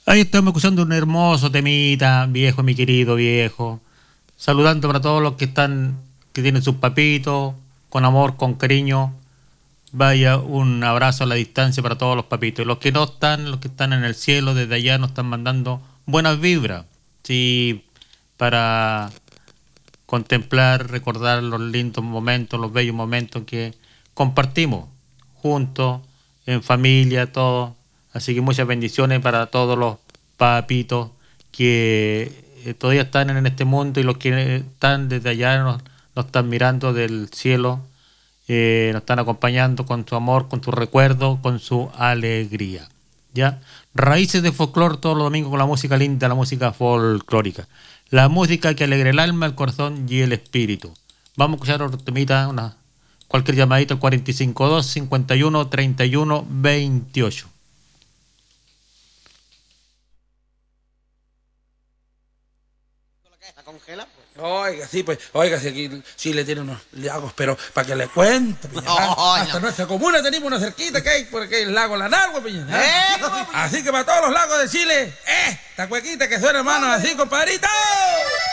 Ahí estamos escuchando un hermoso temita, viejo, mi querido viejo. Saludando para todos los que están, que tienen sus papitos, con amor, con cariño. Vaya un abrazo a la distancia para todos los papitos. Y los que no están, los que están en el cielo, desde allá nos están mandando buenas vibras. Sí, para contemplar, recordar los lindos momentos, los bellos momentos que compartimos juntos, en familia, todos. Así que muchas bendiciones para todos los papitos que todavía están en este mundo y los que están desde allá nos están mirando del cielo, nos están acompañando con su amor, con su recuerdo, con su alegría. ¿Ya? Raíces de folclore todos los domingos con la música linda, la música folclórica. La música que alegra el alma, el corazón y el espíritu. Vamos a escuchar otro temita, cualquier llamadita al 452 51 31 28. ¿La congela? Pues. Oiga, sí, pues, oiga, si aquí Chile tiene unos lagos, pero para que le cuente, hasta nuestra comuna tenemos una cerquita que hay por aquí, el lago Lanagua, Así que para todos los lagos de Chile, esta cuequita que suena, hermano, así, compadrito.